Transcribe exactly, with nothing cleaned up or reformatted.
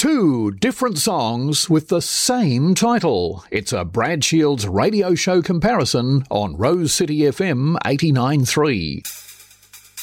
Two different songs with the same title. It's a Brad Shields radio show comparison on Rose City F M eighty-nine point three.